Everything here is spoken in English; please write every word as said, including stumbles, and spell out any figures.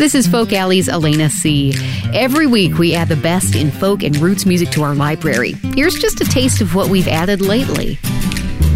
This is Folk Alley's Elena C. Every week we add the best in folk and roots music to our library. Here's just a taste of what we've added lately.